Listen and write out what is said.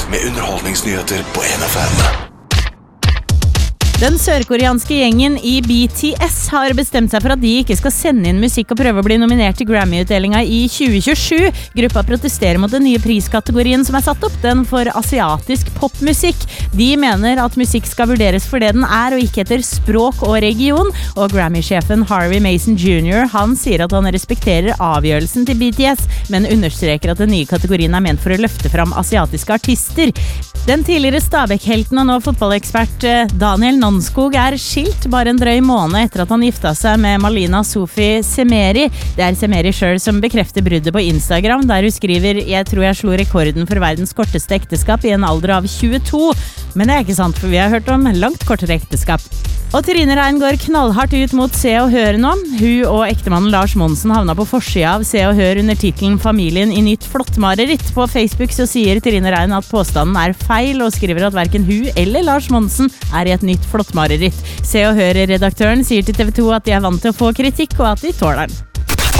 med underholdningsnyheter på NFM. Den sørkoreanske gjengen i BTS har bestemt seg for at de ikke skal sende inn musikk og prøve å bli nominert til Grammy-utdelingen i 2027. Gruppa protesterer mot den nye priskategorien som er satt opp, den for asiatisk popmusikk. De mener at musikk skal vurderes for det den er, og ikke etter språk og region. Og Grammy-sjefen Harvey Mason Jr., han sier at han respekterer avgjørelsen til BTS, men understreker at den nye kategorien er ment for å løfte fram asiatiske artister. Den tidligere Stabæk-helten og nå fotballekspert Daniel Nanskog er skilt bare en drøy måned etter at han gifta seg med Malina Sofi Semeri. Det er Semeri selv som bekrefter bruddet på Instagram, der hun skriver «Jeg tror jeg slo rekorden for verdens korteste ekteskap i en alder av 22». Men det er ikke sant, for vi har hørt om langt kortere ekteskap. Og Trine Rein går knallhardt ut mot Se og Hør nå. Hun og ektemannen Lars Monsen havna på forsida av Se og Hør under titelen Familien i nytt flottmareritt. På Facebook så sier Trine Rein at påstanden er feil, og skriver at hverken hun eller Lars Monsen er i et nytt flottmareritt. Se og Hør-redaktøren sier til TV 2 at de er vant til å få kritikk, og at de tåler den.